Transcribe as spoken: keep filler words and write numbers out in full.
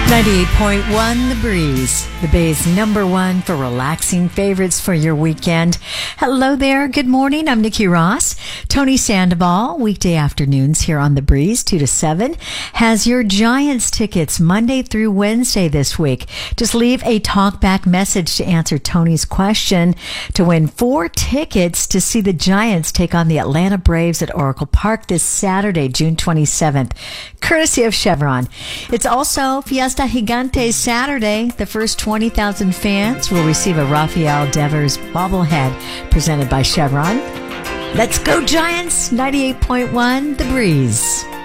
ninety-eight point one The Breeze, the Bay's number one for relaxing favorites for your weekend. Hello there. Good morning. I'm Nikki Ross. Tony Sandoval, weekday afternoons here on The Breeze, two to seven, has your Giants tickets Monday through Wednesday this week. Just leave a talkback message to answer Tony's question to win four tickets to see the Giants take on the Atlanta Braves at Oracle Park this Saturday, June twenty-seventh, courtesy of Chevron. It's also Fiesta Gigante Saturday. The first twenty thousand fans will receive a Rafael Devers bobblehead presented by Chevron. Let's go Giants! ninety-eight point one The Breeze.